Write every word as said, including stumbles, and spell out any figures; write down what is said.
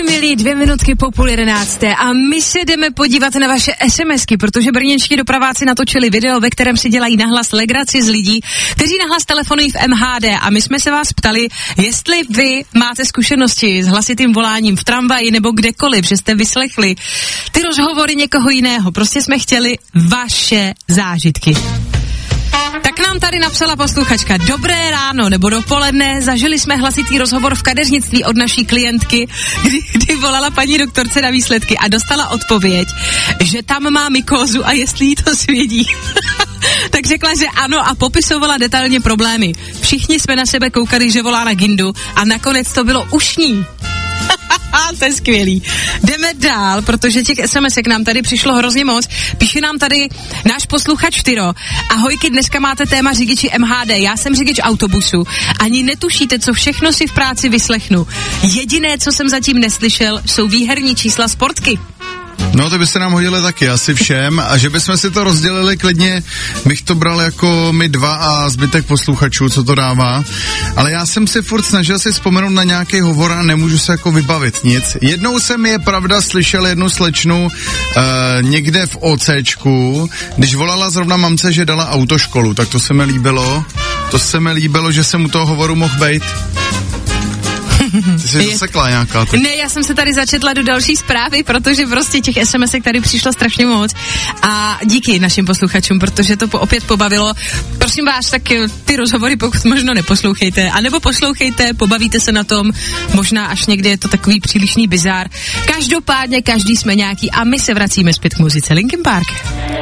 Ahoj milí, dvě minutky po půl jedenácté a my se jdeme podívat na vaše SMSky, protože brněnští dopraváci natočili video, ve kterém si dělají nahlas legraci z lidí, kteří nahlas telefonují v M H D a my jsme se vás ptali, jestli vy máte zkušenosti s hlasitým voláním v tramvaji nebo kdekoliv, že jste vyslechli ty rozhovory někoho jiného. Prostě jsme chtěli vaše zážitky. Tak nám tady napsala posluchačka: dobré ráno nebo dopoledne, zažili jsme hlasitý rozhovor v kadeřnictví od naší klientky, kdy, kdy volala paní doktorce na výsledky a dostala odpověď, že tam má mykózu a jestli jí to svědí. Tak řekla, že ano a popisovala detailně problémy. Všichni jsme na sebe koukali, že volá na Gindu a nakonec to bylo ušní. To je skvělý. Jdeme dál, protože těch SMSek nám tady přišlo hrozně moc. Píše nám tady náš posluchač Tyro: ahojky, dneska máte téma řidiči M H D. Já jsem řidič autobusu. Ani netušíte, co všechno si v práci vyslechnu. Jediné, co jsem zatím neslyšel, jsou výherní čísla sportky. No, to by se nám hodili taky asi všem a že bychom si to rozdělili klidně, bych to bral jako my dva a zbytek posluchačů, co to dává, ale já jsem si furt snažil si vzpomenout na nějaký hovor a nemůžu se jako vybavit nic. Jednou jsem, je pravda, slyšel jednu slečnu uh, někde v OCčku, když volala zrovna mamce, že dala autoškolu, tak to se mi líbilo, to se mi líbilo, že jsem u toho hovoru mohl bejt. Ty jsi zasekla nějaká. Ty. Ne, já jsem se tady začetla do další zprávy, protože prostě těch SMSek tady přišlo strašně moc a díky našim posluchačům, protože to po, opět pobavilo. Prosím vás, tak ty rozhovory pokud možno neposlouchejte, anebo poslouchejte, pobavíte se na tom, možná až někdy je to takový přílišný bizár. Každopádně každý jsme nějaký a my se vracíme zpět k muzice Linkin Park.